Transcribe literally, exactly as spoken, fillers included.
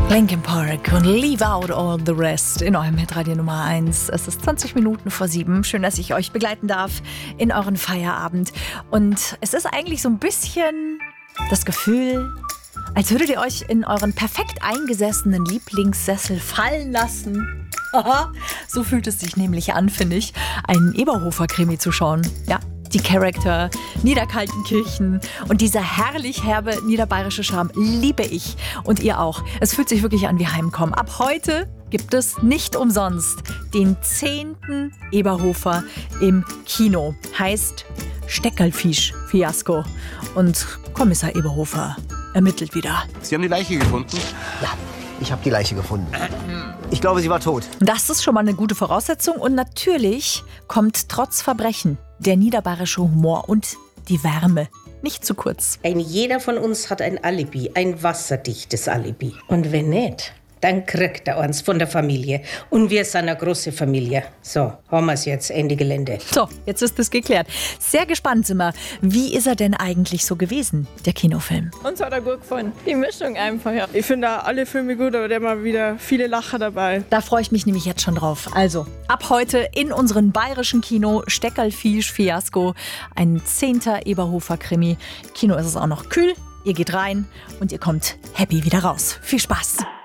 Linkin Park und Leave Out All the Rest in eurem Hitradio Nummer eins. Es ist zwanzig Minuten vor sieben. Schön, dass ich euch begleiten darf in euren Feierabend. Und es ist eigentlich so ein bisschen das Gefühl, als würdet ihr euch in euren perfekt eingesessenen Lieblingssessel fallen lassen. So fühlt es sich nämlich an, finde ich, einen Eberhofer-Krimi zu schauen. Ja. Die Charakter, Niederkaltenkirchen und dieser herrlich herbe niederbayerische Charme liebe ich und ihr auch. Es fühlt sich wirklich an wie Heimkommen. Ab heute gibt es nicht umsonst den zehnten Eberhofer im Kino. Heißt Steckerlfisch-Fiasko. Und Kommissar Eberhofer ermittelt wieder. Sie haben die Leiche gefunden? Ja, ich habe die Leiche gefunden. Ich glaube, sie war tot. Das ist schon mal eine gute Voraussetzung. Und natürlich kommt trotz Verbrechen der niederbayerische Humor und die Wärme nicht zu kurz. Ein jeder von uns hat ein Alibi, ein wasserdichtes Alibi. Und wenn nicht, dann kriegt er uns von der Familie. Und wir sind eine große Familie. So, haben wir es jetzt, Ende Gelände. So, jetzt ist es geklärt. Sehr gespannt sind wir. Wie ist er denn eigentlich so gewesen, der Kinofilm? Uns hat er gut gefallen. Die Mischung einfach, ja. Ich finde alle Filme gut, aber der mal wieder viele Lacher dabei. Da freue ich mich nämlich jetzt schon drauf. Also, ab heute in unserem bayerischen Kino Steckerlfisch-Fiasko. Ein zehnter Eberhofer-Krimi. Kino ist es auch noch kühl. Ihr geht rein und ihr kommt happy wieder raus. Viel Spaß!